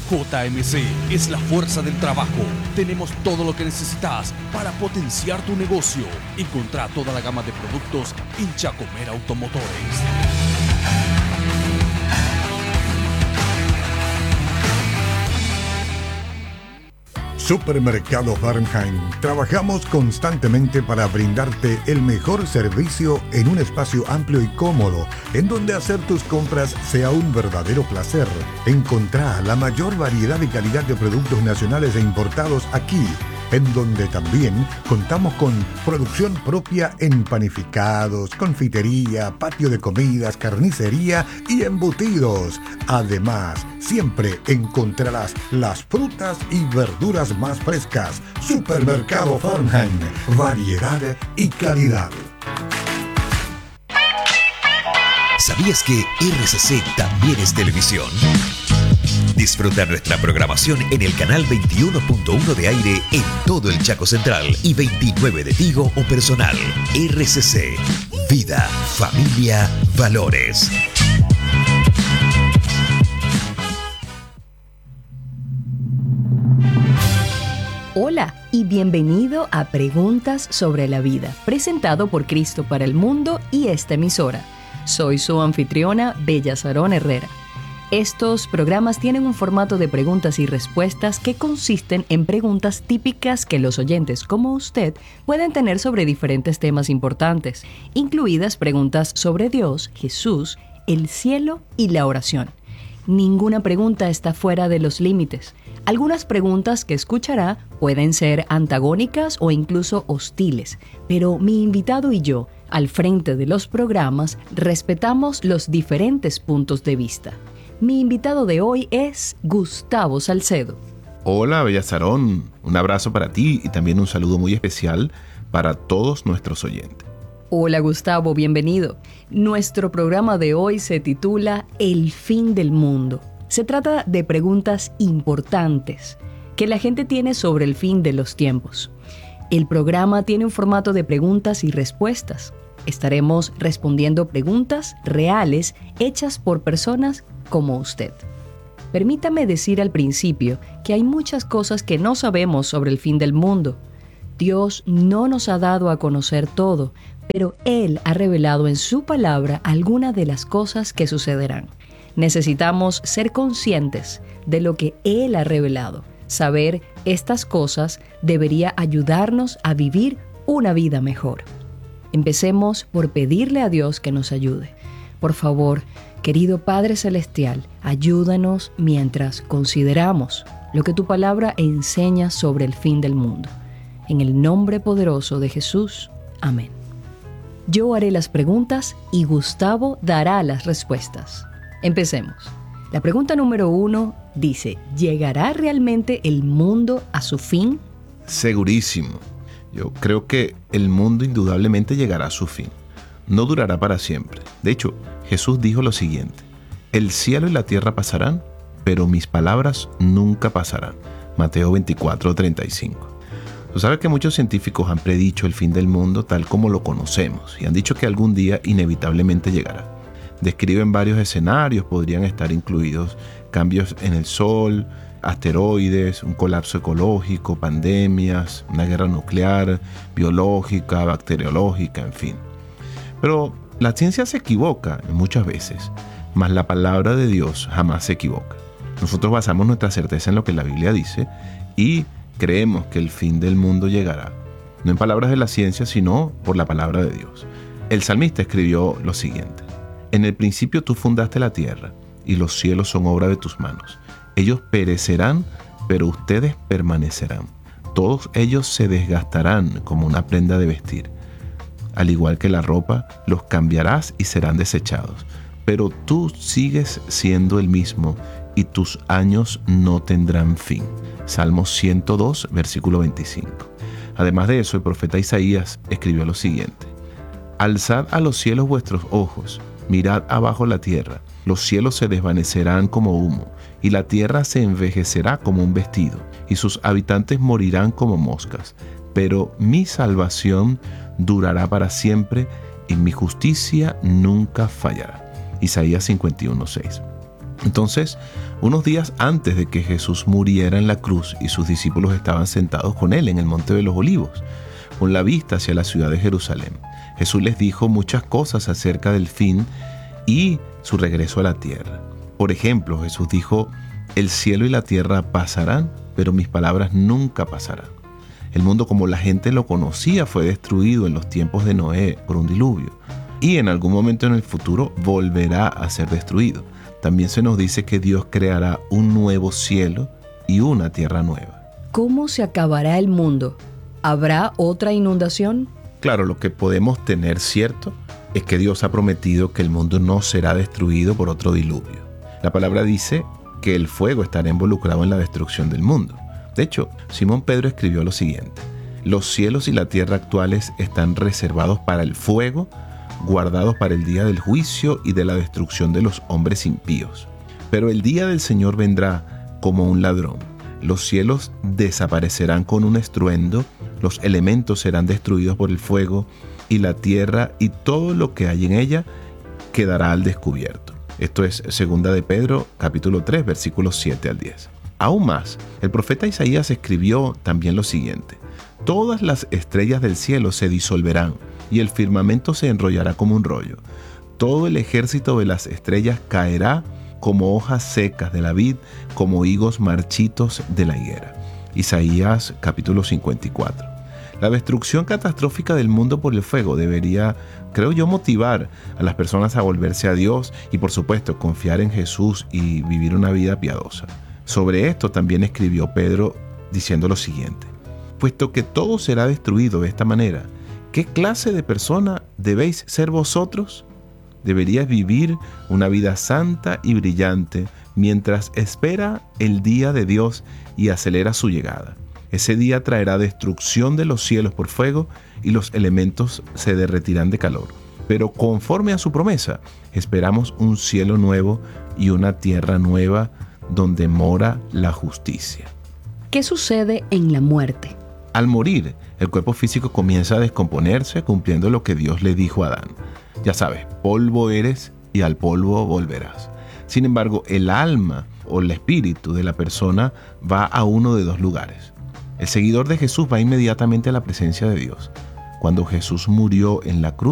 JMC es la fuerza del trabajo. Tenemos todo lo que necesitas para potenciar tu negocio. Encontrá toda la gama de productos en Jacomera Automotores. Supermercado Farmheim. Trabajamos constantemente para brindarte el mejor servicio en un espacio amplio y cómodo, en donde hacer tus compras sea un verdadero placer. Encontrá la mayor variedad y calidad de productos nacionales e importados aquí, en donde también contamos con producción propia en panificados, confitería, patio de comidas, carnicería y embutidos. Además, siempre encontrarás las frutas y verduras más frescas. Supermercado Farmheim, variedad y calidad. ¿Sabías que RCC también es televisión? Disfruta nuestra programación en el canal 21.1 de aire en todo el Chaco Central y 29 de Tigo o Personal. RCC, vida, familia, valores. Hola y bienvenido a Preguntas sobre la Vida, presentado por Cristo para el Mundo y esta emisora. Soy su anfitriona, Bella Sarón Herrera. Estos programas tienen un formato de preguntas y respuestas que consisten en preguntas típicas que los oyentes como usted pueden tener sobre diferentes temas importantes, incluidas preguntas sobre Dios, Jesús, el cielo y la oración. Ninguna pregunta está fuera de los límites. Algunas preguntas que escuchará pueden ser antagónicas o incluso hostiles, pero mi invitado y yo, al frente de los programas, respetamos los diferentes puntos de vista. Mi invitado de hoy es Gustavo Salcedo. Hola, Bella Sarón. Un abrazo para ti y también un saludo muy especial para todos nuestros oyentes. Hola Gustavo, bienvenido. Nuestro programa de hoy se titula El fin del mundo. Se trata de preguntas importantes que la gente tiene sobre el fin de los tiempos. El programa tiene un formato de preguntas y respuestas. Estaremos respondiendo preguntas reales hechas por personas como usted. Permítame decir al principio que hay muchas cosas que no sabemos sobre el fin del mundo. Dios no nos ha dado a conocer todo, pero Él ha revelado en su palabra algunas de las cosas que sucederán. Necesitamos ser conscientes de lo que Él ha revelado. Saber estas cosas debería ayudarnos a vivir una vida mejor. Empecemos por pedirle a Dios que nos ayude. Por favor, querido Padre Celestial, ayúdanos mientras consideramos lo que tu palabra enseña sobre el fin del mundo. En el nombre poderoso de Jesús. Amén. Yo haré las preguntas y Gustavo dará las respuestas. Empecemos. La pregunta número 1 dice, ¿llegará realmente el mundo a su fin? Segurísimo. Yo creo que el mundo indudablemente llegará a su fin. No durará para siempre. De hecho, Jesús dijo lo siguiente: el cielo y la tierra pasarán, pero mis palabras nunca pasarán. Mateo 24:35. Tú sabes que muchos científicos han predicho el fin del mundo tal como lo conocemos y han dicho que algún día inevitablemente llegará. Describen varios escenarios, podrían estar incluidos cambios en el sol, asteroides, un colapso ecológico, pandemias, una guerra nuclear, biológica, bacteriológica, en fin. Pero la ciencia se equivoca muchas veces, mas la palabra de Dios jamás se equivoca. Nosotros basamos nuestra certeza en lo que la Biblia dice y creemos que el fin del mundo llegará, no en palabras de la ciencia, sino por la palabra de Dios. El salmista escribió lo siguiente: en el principio tú fundaste la tierra, y los cielos son obra de tus manos. Ellos perecerán, pero ustedes permanecerán. Todos ellos se desgastarán como una prenda de vestir. Al igual que la ropa, los cambiarás y serán desechados. Pero tú sigues siendo el mismo, y tus años no tendrán fin. Salmos 102, versículo 25. Además de eso, el profeta Isaías escribió lo siguiente: alzad a los cielos vuestros ojos, mirad abajo la tierra. Los cielos se desvanecerán como humo, y la tierra se envejecerá como un vestido, y sus habitantes morirán como moscas. Pero mi salvación durará para siempre, y mi justicia nunca fallará. Isaías 51:6. Entonces, unos días antes de que Jesús muriera en la cruz y sus discípulos estaban sentados con él en el Monte de los Olivos, con la vista hacia la ciudad de Jerusalén, Jesús les dijo muchas cosas acerca del fin y su regreso a la tierra. Por ejemplo, Jesús dijo: el cielo y la tierra pasarán, pero mis palabras nunca pasarán. El mundo como la gente lo conocía fue destruido en los tiempos de Noé por un diluvio, y en algún momento en el futuro volverá a ser destruido. También se nos dice que Dios creará un nuevo cielo y una tierra nueva. ¿Cómo se acabará el mundo? ¿Habrá otra inundación? Claro, lo que podemos tener cierto es que Dios ha prometido que el mundo no será destruido por otro diluvio. La palabra dice que el fuego estará involucrado en la destrucción del mundo. De hecho, Simón Pedro escribió lo siguiente: los cielos y la tierra actuales están reservados para el fuego, guardados para el día del juicio y de la destrucción de los hombres impíos. Pero el día del Señor vendrá como un ladrón. Los cielos desaparecerán con un estruendo, los elementos serán destruidos por el fuego, y la tierra y todo lo que hay en ella quedará al descubierto. Esto es 2 de Pedro, capítulo 3, versículos 7 al 10. Aún más, el profeta Isaías escribió también lo siguiente: todas las estrellas del cielo se disolverán, y el firmamento se enrollará como un rollo. Todo el ejército de las estrellas caerá como hojas secas de la vid, como higos marchitos de la higuera. Isaías capítulo 54. La destrucción catastrófica del mundo por el fuego debería, creo yo, motivar a las personas a volverse a Dios y, por supuesto, confiar en Jesús y vivir una vida piadosa. Sobre esto también escribió Pedro diciendo lo siguiente: puesto que todo será destruido de esta manera, ¿qué clase de persona debéis ser vosotros? Deberíais vivir una vida santa y brillante mientras espera el día de Dios y acelera su llegada. Ese día traerá destrucción de los cielos por fuego y los elementos se derretirán de calor. Pero conforme a su promesa, esperamos un cielo nuevo y una tierra nueva donde mora la justicia. ¿Qué sucede en la muerte? Al morir, el cuerpo físico comienza a descomponerse cumpliendo lo que Dios le dijo a Adán. Ya sabes, polvo eres y al polvo volverás. Sin embargo, el alma o el espíritu de la persona va a uno de dos lugares. El seguidor de Jesús va inmediatamente a la presencia de Dios. Cuando Jesús murió en la cruz,